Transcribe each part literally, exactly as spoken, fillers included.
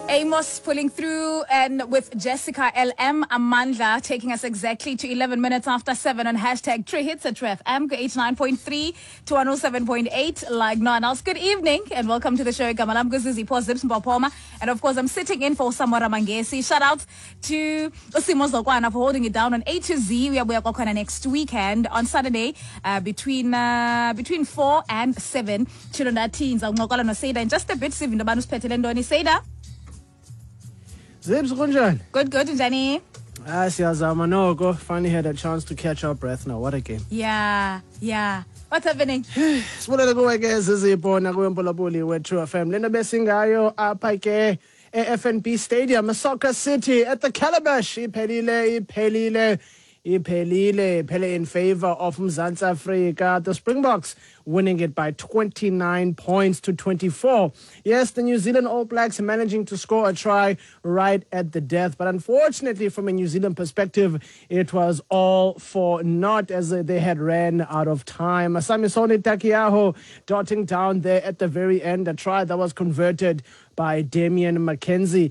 Amos pulling through, and with Jessica L M Amandla taking us exactly to eleven minutes after seven on hashtag True Hits at True F M, eighty-nine point three to one oh seven point eight, like no one else. Good evening and welcome to the show. Gamalam Guzizi Zips Mbapoma, and of course I'm sitting in for Samara Mangesi. Shout out to Usimo Zokwana for holding it down on A to Z. We are going next weekend on Saturday uh, between uh, between four and seven. Chilonda teens. I'm going to say that in just a bit. Sivin Banus Petelendoni Seda. Zips, kunjani? Good, good, Njani. Ah, siyazama noko. Finally had a chance to catch our breath now. What a game. Yeah, yeah. What's happening? Sibulele kuwe ke sizibona kuwempolapoli we True F M. Lento besingayo apha ke e-F N B Stadium, Soccer City at the Calabash. Iphelile, iphelile. Iphelile, Pele in favor of Mzansi Afrika. The Springboks winning it by twenty-nine points to twenty-four. Yes, the New Zealand All Blacks managing to score a try right at the death. But unfortunately, from a New Zealand perspective, it was all for naught as they had ran out of time. Samisoni Takiaho dotting down there at the very end, a try that was converted by Damian McKenzie.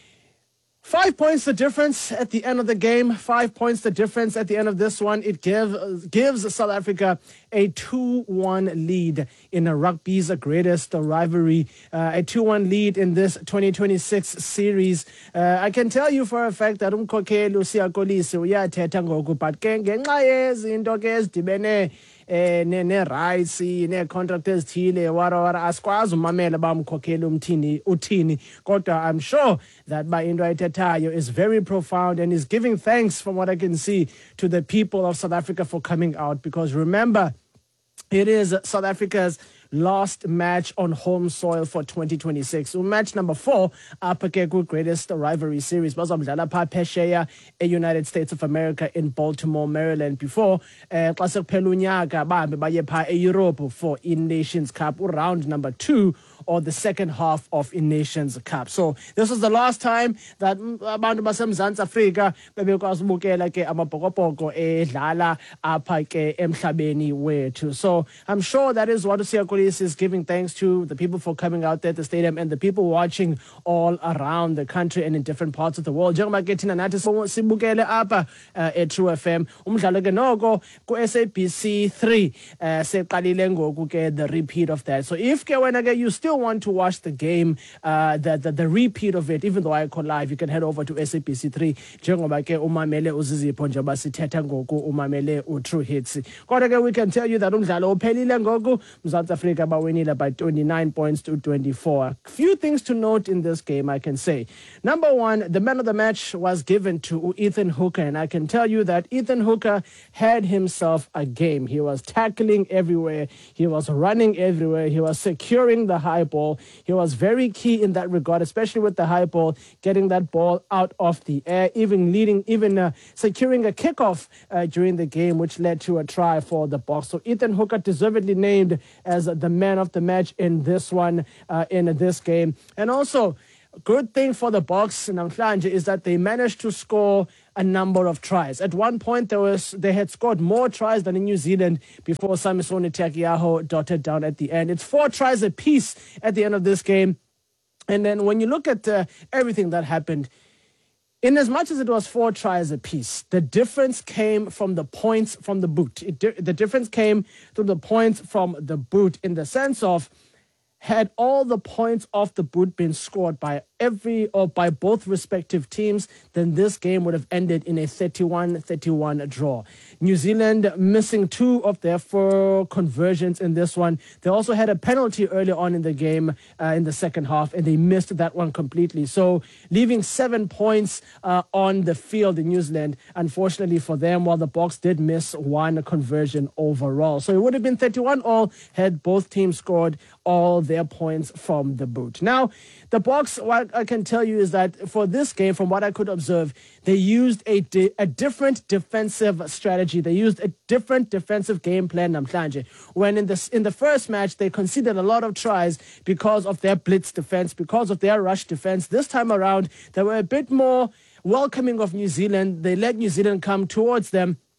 Five points the difference at the end of the game. Five points the difference at the end of this one. It give, gives South Africa a two one lead in a rugby's greatest rivalry. Uh, a two one lead in this twenty twenty-six series. Uh, I can tell you for a fact that umkhokheli uSiya Kolisi uyathetha ngoku, but ke ngenxa yezinto ke ezidibene eh ne ne rights ne contract ezithile wara wara asikwazi umamela bamkhokheli umthini uthini, kodwa I'm sure that by into ayithethayo is very profound and is giving thanks, from what I can see, to the people of South Africa for coming out, because remember, it is South Africa's last match on home soil for twenty twenty-six. So match number four, Apakegu greatest rivalry series. Bazamdlala pha phesheya e United States of America in Baltimore, Maryland. Before xa sekuphela unyaka bahambe baye pha eEurope for in-Nations Cup, round number two, or the second half of in-Nations Cup. So this was the last time that abantu baseMzantsi Afrika bebekwazi ubukela ke amabhokobhoko edlala apha ke emhlabeni wethu. So I'm sure that is what uSiya Kolisi is giving thanks to the people for coming out there at the stadium and the people watching all around the country and in different parts of the world. Njengoba ke thina nathi sibukele apha at True F M, umdlalo ke noko ku S A B C three seqalile ngoku ke the repeat of that. So if ke wena ke you still want to watch the game, uh, the, the the repeat of it, even though I call live, you can head over to S A B C three. Njengoba ke umamele uzizipho njengoba sithetha ngoku umamele uTrue Hits. Kodwa ke we can tell you that umdlalo uphelile ngoku, Mzansi Afrika bawinile by twenty-nine points to twenty-four. A few things to note in this game, I can say. Number one, the man of the match was given to Ethan Hooker, and I can tell you that Ethan Hooker had himself a game. He was tackling everywhere. He was running everywhere. He was securing the high ball. He was very key in that regard, especially with the high ball, getting that ball out of the air, even leading, even uh, securing a kickoff uh, during the game, which led to a try for the Boks. So Ethan Hooker deservedly named as the man of the match in this one, uh, in this game. And also, good thing for the Boks namhlanje is that they managed to score a number of tries. At one point, there was they had scored more tries than in New Zealand before Samisoni Takiaho dotted down at the end. It's four tries apiece at the end of this game. And then when you look at uh, everything that happened, in as much as it was four tries apiece, the difference came from the points from the boot. It, the difference came from the points from the boot, in the sense of, had all the points off the boot been scored by every or by both respective teams, then this game would have ended in a thirty-one thirty-one draw. New Zealand missing two of their four conversions in this one. They also had a penalty early on in the game uh, in the second half, and they missed that one completely. So leaving seven points uh, on the field in New Zealand, unfortunately for them, while the Boks did miss one conversion overall. So it would have been thirty-one all had both teams scored all their points from the boot. Now, the Boks, what I can tell you is that for this game, from what I could observe, they used a, di- a different defensive strategy. They used a different defensive game plan, namhlanje. When in the, in the first match, they conceded a lot of tries because of their blitz defense, because of their rush defense. This time around, they were a bit more welcoming of New Zealand. They let New Zealand come towards them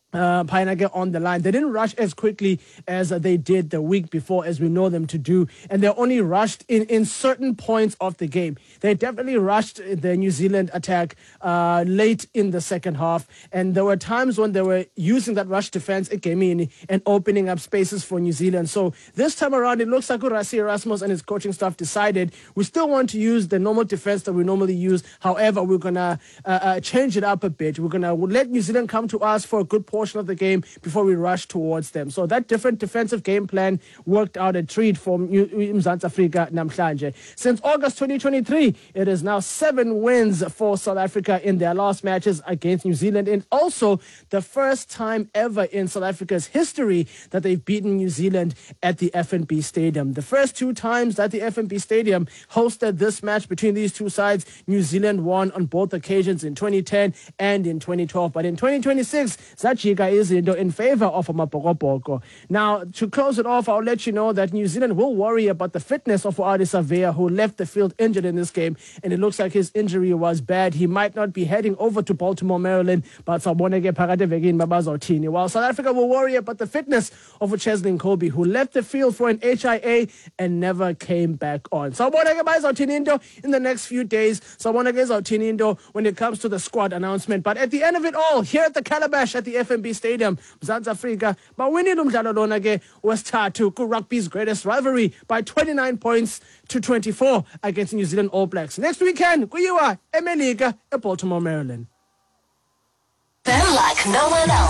Uh, Painage on the line. They didn't rush as quickly as uh, they did the week before, as we know them to do, and they only rushed in, in certain points of the game. They definitely rushed the New Zealand attack uh, late in the second half, and there were times when they were using that rush defense again and opening up spaces for New Zealand. So this time around, it looks like Rassie Erasmus and his coaching staff decided we still want to use the normal defense that we normally use. However, we're gonna uh, uh, change it up a bit. We're gonna let New Zealand come to us for a good portion of the game before we rush towards them. So that different defensive game plan worked out a treat for Mzansi Afrika namhlanje. Since August twenty twenty-three, it is now seven wins for South Africa in their last matches against New Zealand, and also the first time ever in South Africa's history that they've beaten New Zealand at the F N B Stadium. The first two times that the F N B Stadium hosted this match between these two sides, New Zealand won on both occasions in twenty ten and in twenty twelve. But in twenty twenty-six, Zachika is in favor of Amabokoboko. Now, to close it off, I'll let you know that New Zealand will worry about the fitness of Adi Savea, who left the field injured in this game, and it looks like his injury was bad. He might not be heading over to Baltimore, Maryland, but while South Africa will worry about the fitness of Cheslin Colby, who left the field for an H I A and never came back on. So in the next few days, so when it comes to the squad announcement. But at the end of it all, here at the Calabash at the F N B Stadium, Mzansi Afrika bawinile umdlalo lona ke wesithathu ku rugby's greatest rivalry by twenty-nine points to twenty-four against New Zealand All Blacks. Next weekend, kuyiwa eMelika, eBaltimore, Maryland. Like no one else.